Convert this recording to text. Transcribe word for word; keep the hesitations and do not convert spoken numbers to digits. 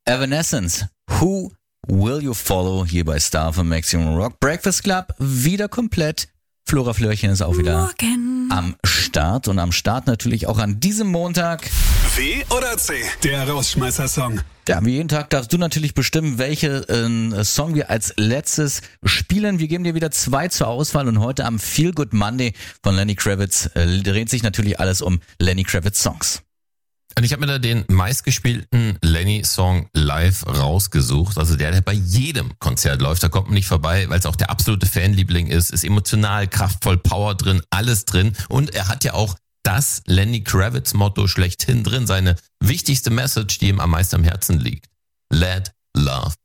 Evanescence, Who Will You Follow, hier bei Star von Maximum Rock. Breakfast Club wieder komplett. Flora Flörchen ist auch wieder Morgen am Start und am Start natürlich auch an diesem Montag. W oder C, der Rausschmeißer-Song. Ja, wie jeden Tag darfst du natürlich bestimmen, welchen äh, Song wir als letztes spielen. Wir geben dir wieder zwei zur Auswahl und heute am Feel Good Monday von Lenny Kravitz äh, dreht sich natürlich alles um Lenny Kravitz Songs. Und ich habe mir da den meistgespielten Lenny-Song live rausgesucht. Also der, der bei jedem Konzert läuft. Da kommt man nicht vorbei, weil es auch der absolute Fanliebling ist. Ist emotional, kraftvoll, Power drin, alles drin. Und er hat ja auch das Lenny Kravitz-Motto schlechthin drin. Seine wichtigste Message, die ihm am meisten am Herzen liegt. Let Love